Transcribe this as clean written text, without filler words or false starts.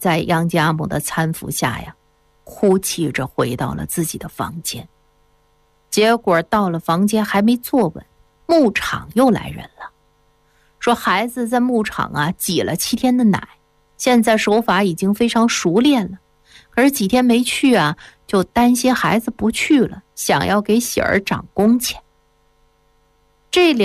在杨家母的搀扶下呀，哭泣着回到了自己的房间。结果到了房间还没坐稳，牧场又来人了，说孩子在牧场啊挤了7天的奶，现在手法已经非常熟练了，可是几天没去啊，就担心孩子不去了，想要给喜儿涨工钱。这